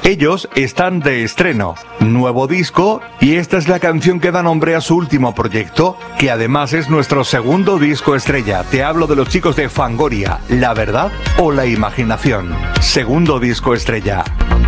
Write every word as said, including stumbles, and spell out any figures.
Ellos están de estreno, nuevo disco, y esta es la canción que da nombre a su último proyecto, que además es nuestro segundo disco estrella. Te hablo de los chicos de Fangoria, ¿la verdad o la imaginación? Segundo disco estrella.